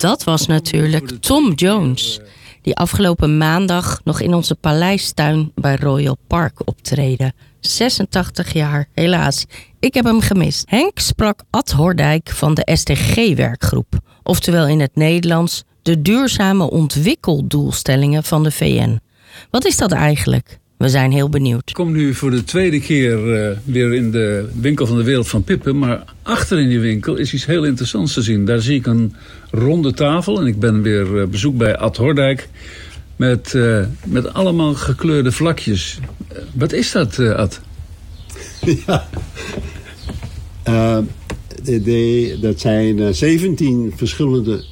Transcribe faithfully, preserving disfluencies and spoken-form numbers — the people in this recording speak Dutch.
Dat was natuurlijk Tom Jones, die afgelopen maandag nog in onze paleistuin bij Royal Park optreden. zesentachtig jaar, helaas. Ik heb hem gemist. Henk sprak Ad Hordijk van de S D G-werkgroep. Oftewel in het Nederlands de duurzame ontwikkeldoelstellingen van de V N. Wat is dat eigenlijk? We zijn heel benieuwd. Ik kom nu voor de tweede keer uh, weer in de winkel van de Wereld van Pippen. Maar achter in die winkel is iets heel interessants te zien. Daar zie ik een ronde tafel. En ik ben weer uh, bezoek bij Ad Hordijk. Met, uh, met allemaal gekleurde vlakjes. Uh, wat is dat, uh, Ad? Ja. Uh, de, de, dat zijn uh, zeventien verschillende